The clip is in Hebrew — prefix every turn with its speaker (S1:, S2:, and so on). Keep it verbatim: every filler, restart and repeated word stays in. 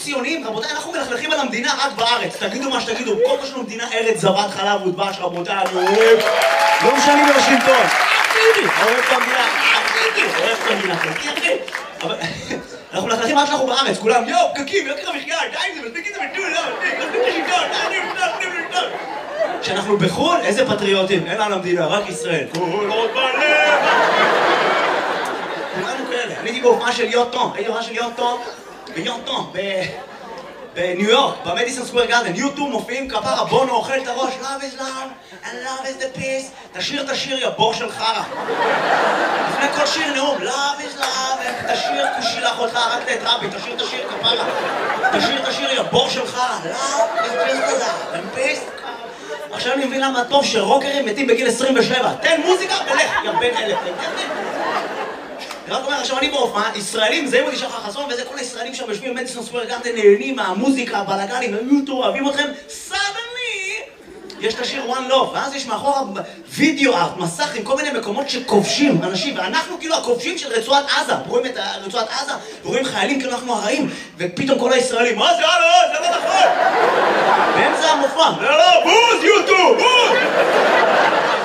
S1: ציונים, רבותיי, אנחנו מלכלכים על המדינה רק בארץ. תגידו מה שתגידו, כל מה שלנו מדינה ארץ זבת חלב ודבש, רבותיי, אני אוהב. לא משנה בוושינגטון. אחיתי, אוהב את המדינה, אחיתי, אוהב את המדינה, חלקי אחי. אבל אנחנו מלכלכים רק שאנחנו בארץ, כולם, יואו, פקקים, יוקר המחיה, די עם זה, מספיק את זה בטול, לא, מספיק, מספיק לשלטון, די, די, די, די. כשאנחנו בחו"ל, איזה פטריוטים, אין על המדינה, רק ישראל. כל עוד בלב. כולנו כאלה. אני הייתי בהופעה של יוטון, הייתי בהופעה של יוטון, ביוטון, בניו יורק, במדיסון סקוואר גארדן. יוטו מופיעים כפרה, בונו אוכל את הראש, love is love, and love is the peace. תשיר את השיר, יא בור של חרא. לפני כל שיר נאום, love is love, תשיר כושי אחותך, רק את רבי, תשיר את השיר כפרה. תשיר את השיר, יא בור של חרא, love is just love, and peace. עכשיו אני מבין למה טוב שרוקרים מתים בגיל עשרים ושבע. תן מוזיקה ולך, יא בן אלף. אני רק אומר, עכשיו אני בהופעה, ישראלים, זה ימודי שחר חסון, וזה כל הישראלים שם יושבים במדיסון סקוואר גארדן, נהנים מהמוזיקה, הבלגנים, היוטו, אוהבים אתכם, סדני! יש את השיר One Love, ואז יש מאחורה וידאו ארט, מסך עם כל מיני מקומות שכובשים אנשים, ואנחנו כאילו הכובשים של רצועת עזה, רואים את רצועת עזה, ורואים חיילים כאילו אנחנו הרעים, ופתאום כל הישראלים, מה זה, הלו, זה לא נכון! באמצע המופע, לא, לא, בוז, יוטו, בוז!